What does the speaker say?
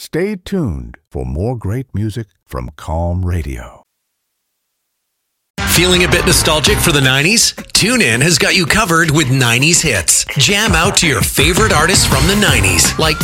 Stay tuned for more great music from Calm Radio. Feeling a bit nostalgic for the 90s? TuneIn has got you covered with 90s hits. Jam out to your favorite artists from the 90s, like